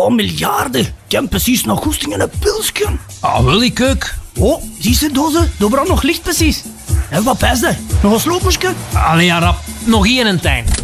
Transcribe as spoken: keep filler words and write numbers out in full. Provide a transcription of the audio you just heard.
paar miljarden. Ik heb precies nog goesting in een pilsje. Ah, wil ik ook. Oh, zie je dozen? Daar brandt nog licht precies. En wat is dat? Nog een sloopmoesje? Allee, ja, rap. Nog één en tijn.